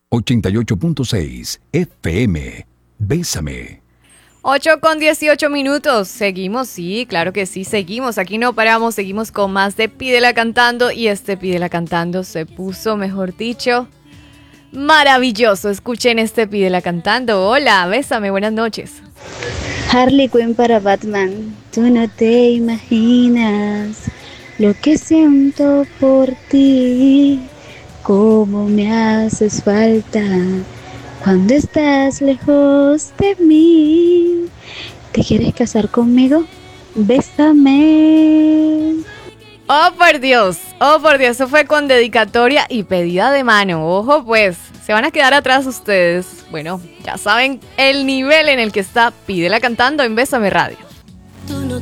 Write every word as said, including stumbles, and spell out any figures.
ochenta y ocho punto seis F M. Bésame. ocho con dieciocho minutos. Seguimos, sí, claro que sí, seguimos. Aquí no paramos, seguimos con más de Pídela Cantando. Y este Pídela Cantando se puso, mejor dicho, maravilloso. Escuchen este Pídela Cantando. Hola, bésame, buenas noches. Harley Quinn para Batman. Tú no te imaginas lo que siento por ti. Cómo me haces falta cuando estás lejos de mí. ¿Te quieres casar conmigo? Bésame. Oh, por Dios, oh, por Dios, eso fue con dedicatoria y pedida de mano. Ojo, pues, se van a quedar atrás ustedes. Bueno, ya saben el nivel en el que está Pídela Cantando en Bésame Radio.